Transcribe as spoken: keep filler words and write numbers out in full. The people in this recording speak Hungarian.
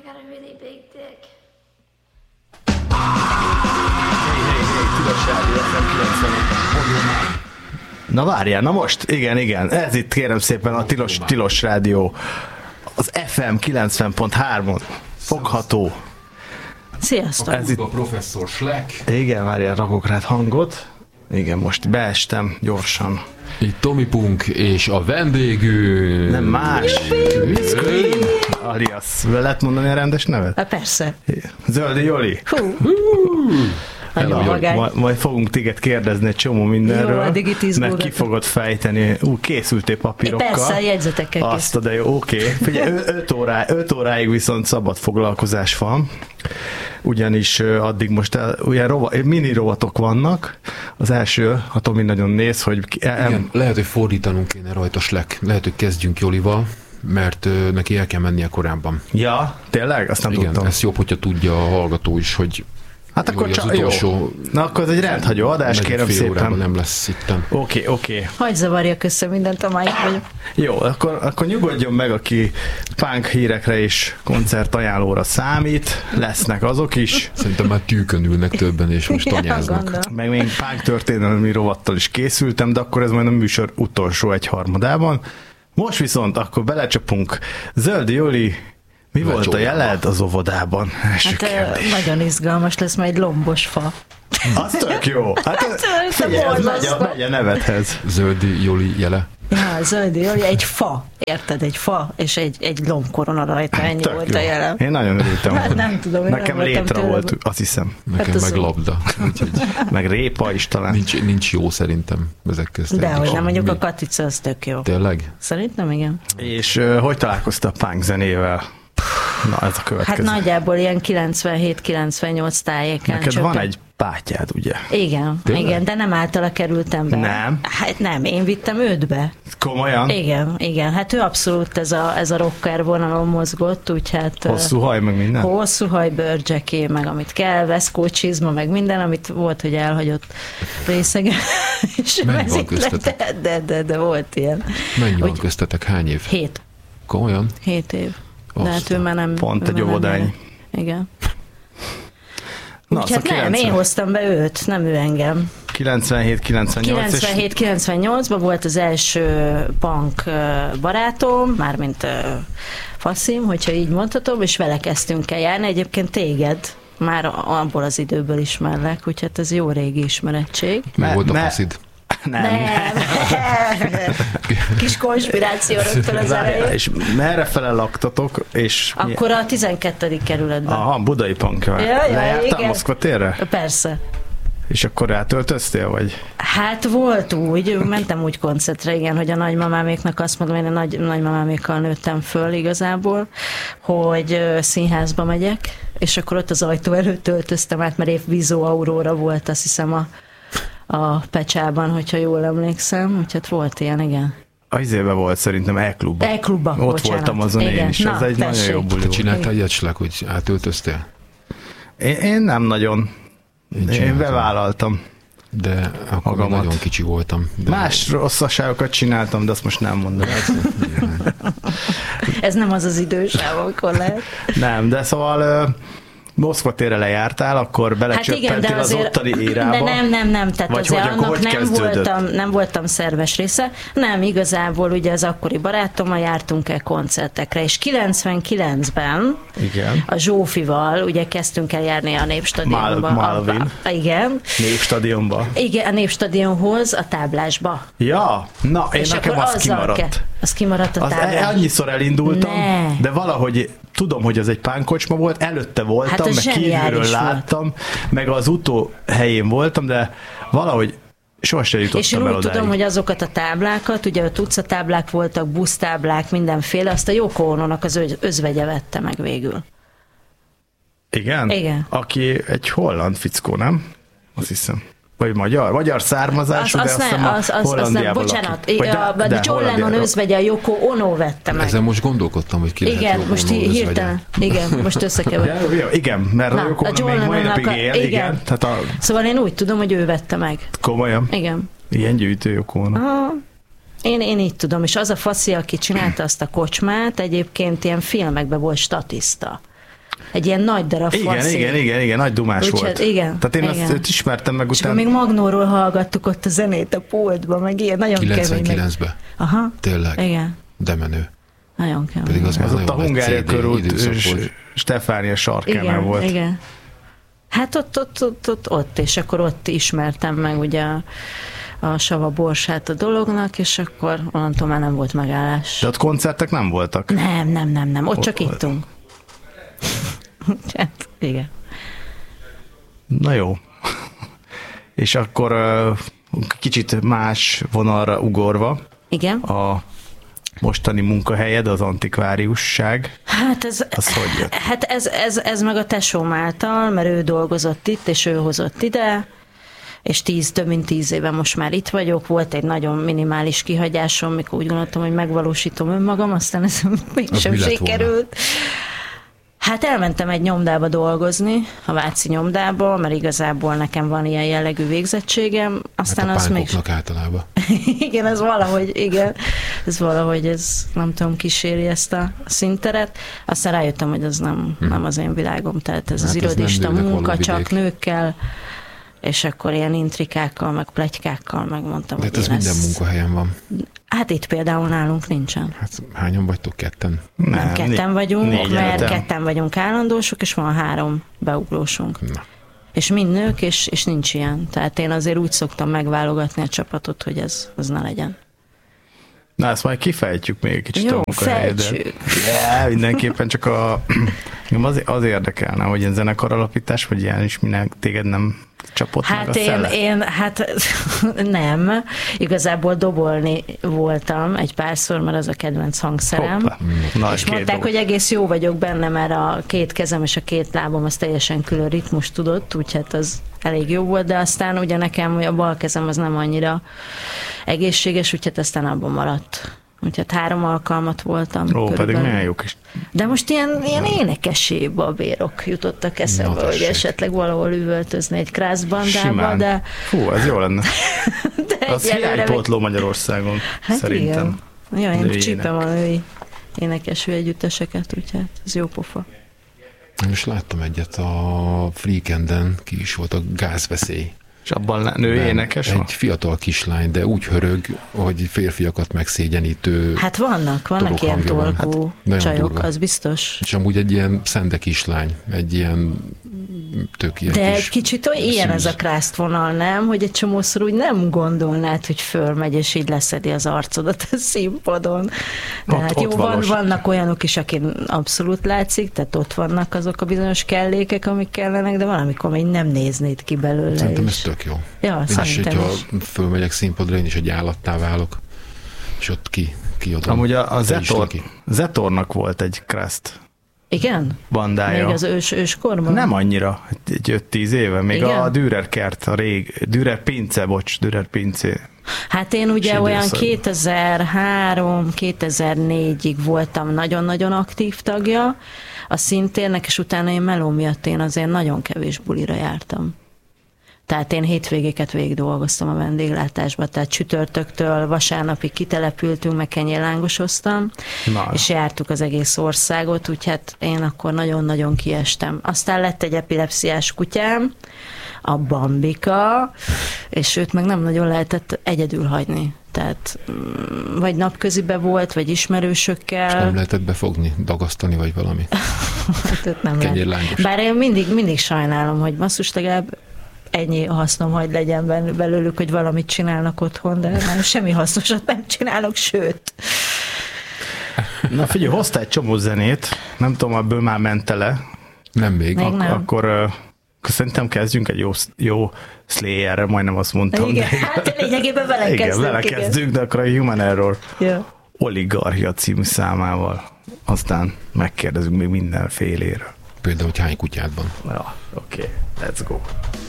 got a really big dick. Na várjál, na most, igen, igen, ez itt kérem szépen a Tilos, Tilos Rádió, az ef em kilencven pont három fogható. Sziasztok! Ez itt a professzor Schleck. Igen, várjál, rakok rád hangot. Igen, most beestem gyorsan. Itt Tomi Punk és a vendégünk. Nem más. Miss Queen, alias. Lehet mondani a rendes nevet? Hát persze. Zöldi Joli. Hú. Nagyon magány. Ma, majd fogunk téged kérdezni egy csomó mindenről. Jó, eddig itt izgulgatok. Meg ki fogod fejteni. Ú, készültél papírokkal. Persze, jegyzetekkel készült. Azt, de jó, oké. Okay. Figyelj, öt, órá, öt óráig viszont szabad foglalkozás van. Ugyanis addig most el, ugye rova, mini rovatok vannak. Az első, ha Tomi nagyon néz, hogy... El, Igen, lehet, hogy fordítanunk kéne rajta Schleck. Lehet, hogy kezdjünk Jolival, mert uh, neki el kell mennie korábban. Ja, tényleg? Azt nem Igen, tudtam. ez jobb, hogyha tudja a hallgató is, hogy hát akkor csak jó. Na akkor ez egy rendhagyó adás, kérem szépen. Nem lesz itten. Oké, okay, oké. Okay. Hagy zavarjak össze mindent, a máig vagyok. Jó, akkor, akkor nyugodjon meg, aki punk hírekre és koncert ajánlóra számít. Lesznek azok is. Szerintem már tűkön ülnek többen, és most tanyáznak. Ja, meg még punk történelmi rovattal is készültem, de akkor ez majd a műsor utolsó egyharmadában. Most viszont akkor belecsapunk. Zöldi Joli, mi volt a jeled az óvodában? Hát kérdés. Nagyon izgalmas lesz, majd lombos fa. Az tök jó. Hát figyelj, ez megy a, megy a nevedhez. Zöldi Joli jele. Ja, Zöldi Joli, egy fa. Érted? Egy fa, és egy, egy lombkorona rajta, ennyi tök volt jó. A jele. Én nagyon örültem. Hát nem tudom, én nekem nem létre volt, azt hiszem. Nekem hát meg labda. Úgyhogy meg répa is talán. Nincs, nincs jó szerintem ezek közt. Dehogy nem, mondjuk a Katica az tök jó. Tényleg? Szerintem igen. És uh, hogy találkoztál a punk zenével? Na, ez a következő. Hát nagyjából ilyen kilencvenhét kilencvennyolc tájéken. Neked csöppen. van egy bátyád, ugye? Igen, Tényleg? igen, de nem általa kerültem be. Nem? Hát nem, én vittem őt be. Komolyan? Igen, igen, hát ő abszolút ez a, ez a rocker vonalon mozgott, úgy hát... Hosszú haj, meg minden? Hosszú haj, bőrcseké, meg amit kell, veszkó, csizma, meg minden, amit volt, hogy elhagyott részegen. Mennyi van köztetek? De, de, de, de volt ilyen. Mennyi van úgy, köztetek? Hány év? Hét. Komolyan? Hét év. De hát ő már nem... Pont egy óvodány. Igen. Na, úgy, hát nem, kilencven én hoztam be őt, nem ő engem. kilencvenhét kilencvennyolc kilencvenhét kilencvennyolcban volt az első punk barátom, mármint faszim, hogyha így mondhatom, és vele kezdtünk el járni. Egyébként téged már abból az időből ismerlek, úgyhogy ez jó régi ismerettség. Mi volt a faszid? Nem. nem. Kis konspiráció rögtön az elején. És merre fele laktatok? És akkor a tizenkettedik kerületben. Aha, budai punkra. Ja, ja, lejártál Moszkva térre? Persze. És akkor rátöltöztél, vagy? Hát volt úgy, mentem úgy koncertre, igen, hogy a nagymamáméknak azt mondom, én a nagy, nagymamámékkal nőttem föl igazából, hogy színházba megyek, és akkor ott az ajtó előtt töltöztem át, mert épp Vizó Aurora volt, azt hiszem a a Pecsában, hogyha jól emlékszem, úgyhogy volt ilyen, igen. A izébe volt szerintem E-klubban. E-klubban, Ott bocsánat. voltam azon igen. Én is, Na, ez egy tessék. Nagyon jó buli. Te csináltál ilyet, Schleck, hogy átöltöztél? Én, én nem nagyon. Én, én bevállaltam. De akkor magamat. Nagyon kicsi voltam. De... Más rosszaságokat csináltam, de azt most nem mondom. Ez nem az az idősáv, amikor lehet. Nem, de szóval... Moszkva térre lejártál, akkor belecsöppentél hát az ottani érába? De nem, nem, nem, tehát vagy azért hogy, annak hogy nem voltam, nem voltam szerves része. Nem, igazából ugye az akkori barátommal jártunk el koncertekre, és kilencvenkilencben igen. a Zsófival ugye kezdtünk el járni a Népstadionba. Mal- Malvin. A, igen. Népstadionba. Igen, a Népstadionhoz, a táblásba. Ja, na, én és nekem az kimaradt. Ke- az kimaradt a táblás. Az annyiszor elindultam, ne. de valahogy tudom, hogy ez egy pánkocsma volt, előtte voltam, hát meg kívülről láttam, volt. Meg az utó helyén voltam, de valahogy sohasem jutottam és én el úgy odáig. tudom, hogy azokat a táblákat, ugye ott utcatáblák voltak, busztáblák, mindenféle, azt a Yoko Ono-nak az özvegye vette meg végül. Igen? Igen. Aki egy holland fickó, nem? Azt hiszem. Vagy magyar? Magyar származású, az, de az azt nem, az, az, az nem, bocsánat, a, de, de John Lennon özvegye, a Yoko Ono vette meg. Ezen most gondolkodtam, hogy ki lehet igen, Yoko most Ono hirtelen, igen, most összekevertem. Ja, igen, mert Na, a Yoko Ono még mai napig él, igen. igen. Tehát a... Szóval én úgy tudom, hogy ő vette meg. Komolyan? Igen. Ilyen gyűjtő Yoko Ono. Aha. Én, én így tudom, és az a faszi, aki csinálta azt a kocsmát, egyébként ilyen filmekben volt statiszta. Egy ilyen nagy darab igen, faszék. igen, igen, igen, nagy dumás Úgyhogy, volt. igen, Tehát én igen. azt ismertem meg És utána. akkor még Magnóról hallgattuk ott a zenét a pultban, meg ilyen nagyon kemény. kilencvenkilencben. Aha. Tényleg. Igen. De menő. Nagyon kemény. Pedig az Ez ott a Hungária körút volt. Stefánia sarkánál igen, volt. Igen. Hát ott, ott, ott, ott, ott, és akkor ott ismertem meg ugye a, a sava borsát a dolognak, és akkor onnantól már nem volt megállás. De ott koncertek nem voltak? Nem, nem, nem, nem, ott, ott csak volt. ittunk. Hát, igen. Na jó. És akkor uh, kicsit más vonalra ugorva. Igen. A mostani munkahelyed, az antikváriusság. Hát ez, az hogy jött? Hát ez, ez, ez meg a tesóm által, mert ő dolgozott itt, és ő hozott ide, és tíz, több mint tíz éve most már itt vagyok. Volt egy nagyon minimális kihagyásom, mikor úgy gondoltam, hogy megvalósítom önmagam, aztán ez mégsem sikerült. Hát elmentem egy nyomdába dolgozni, a Váci nyomdába, mert igazából nekem van ilyen jellegű végzettségem. Aztán hát a az még... általában. Igen, ez valahogy, igen, ez valahogy, ez nem tudom, kíséri ezt a színteret. Aztán rájöttem, hogy ez nem, hmm. nem az én világom, tehát ez hát az irodista munka, csak nőkkel, és akkor ilyen intrikákkal, meg pletykákkal megmondtam, de hogy ez minden ezt... munkahelyen van. Hát itt például nálunk nincsen. Hát hányan vagytok? Ketten? Nem, nem ketten vagyunk, négy mert előttem. ketten vagyunk állandósok, és van három beuglósunk. Na. És mind nők, és, és nincs ilyen. Tehát én azért úgy szoktam megválogatni a csapatot, hogy ez, ez ne legyen. Na, ezt majd kifejtjük még kicsit Jó, a munkahelyedet. fejtsük. Yeah, mindenképpen csak a... Az, az érdekelne, hogy ilyen zenekaralapítás, vagy ilyen is minek téged nem csapott hát meg a én, szele? én, hát nem. Igazából dobolni voltam egy párszor, mert az a kedvenc hangszerem. Hoppá. Na, És két mondták, dolog. hogy egész jó vagyok benne, mert a két kezem és a két lábam az teljesen külön ritmus tudott, úgyhogy az elég jó volt, de aztán ugye nekem a bal kezem az nem annyira egészséges, úgyhogy aztán abban maradt. Úgyhogy három alkalmat voltam. Ó, körülbelül. pedig milyen jó kis... De most ilyen, ilyen énekessé babérok jutottak eszembe, Na, hogy tessék. esetleg valahol üvöltözni egy krászbandába, Simán. de... Fú, ez jó lenne. de Az egyelőre még- hiánypótló Magyarországon, Hát szerintem. igen. Ja, én Női csípem a női énekesű együtteseket, úgyhogy ez jó pofa. Én is láttam egyet a Freakenden, ki is volt a Gázveszély. És abban női Ben, énekes van? Egy fiatal kislány, de úgy hörög, hogy férfiakat megszégyenítő. Hát vannak, vannak ilyen hangja van. torkú Hát nagyon csajok, durva. az biztos. És amúgy egy ilyen szende kislány, egy ilyen tök ilyen De kis egy kicsit olyan ilyen ez a krászt vonal, nem? Hogy egy csomószor úgy nem gondolnád, hogy fölmegy, és így leszedi az arcodat a színpadon. De Ott- hát jó, ott van, valós. vannak olyanok is, akin abszolút látszik, tehát ott vannak azok a bizonyos kellékek, amik kellenek, de valamikor még nem néznéd ki belőle. Szerintem ez is. tök jó. Ja, Én is, szerintem hogyha is. fölmegyek színpadra, én is egy állattá válok, és ott ki, kiadom. Amúgy a, a Te is Zetor, neki. Zetornak volt egy Crust Igen? bandája. Még az ős, őskorban? Nem annyira, egy öt-tíz éve. Még Igen? a Dürer kert, a rég, Dürer pince, bocs, Dürer pince. Hát én ugye És olyan időszak. kétezer-három kétezer-négyig voltam nagyon-nagyon aktív tagja a szintérnek, és utána én meló miatt én azért nagyon kevés bulira jártam. Tehát én hétvégéket végig dolgoztam a vendéglátásban, tehát csütörtöktől vasárnapig kitelepültünk, meg kenyérlángosoztam, Na. és jártuk az egész országot, úgyhogy hát én akkor nagyon-nagyon kiestem. Aztán lett egy epilepsziás kutyám, a Bambika, és őt meg nem nagyon lehetett egyedül hagyni. Tehát mm, vagy napközibe volt, vagy És ismerősökkel. nem lehetett befogni, dagasztani, vagy valami. Hát őt nem lehet. Kenyérlángos. Bár én mindig, mindig sajnálom, hogy basszus, legalább ennyi hasznom, hogy legyen ben- belőlük, hogy valamit csinálnak otthon, de nem, semmi hasznosat nem csinálok, sőt. Na figyelj, hoztál egy csomó zenét, nem tudom, ebből már ment le. Nem még. Még Ak- nem. Akkor uh, szerintem kezdjünk egy jó, jó Slayer-re, majdnem azt mondtam. Igen, de hát lényegében vele igen, kezdünk. vele igen. kezdünk, de akkor a Human Error Ja. Oligarchia című számával. Aztán megkérdezünk még mindenféléről. Például, hogy hány kutyád van. Ja, oké, okay, let's go.